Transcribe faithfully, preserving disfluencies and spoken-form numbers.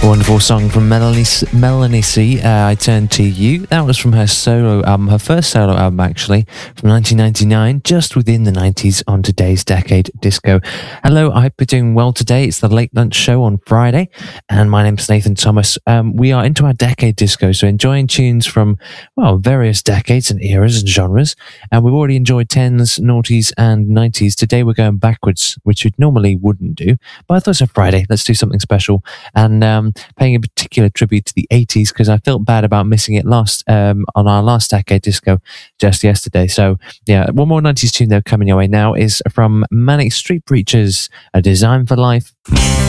Wonderful song from Melanie, Melanie C. Uh, I Turn to You. That was from her solo album, her first solo album actually, from nineteen ninety-nine, just within the nineties on today's Decade Disco. Hello, I hope you're doing well today. It's the Late Lunch Show on Friday, and my name's Nathan Thomas. Um, we are into our Decade Disco, so enjoying tunes from, well, various decades and eras and genres. And we've already enjoyed tens, noughties, and nineties. Today we're going backwards, which we normally wouldn't do, but I thought it's a Friday. Let's do something special. And um, paying a particular tribute to the eighties because I felt bad about missing it last um, on our last Decade Disco just yesterday. So yeah, one more nineties tune though coming your way now is from Manic Street Preachers, A Design for Life.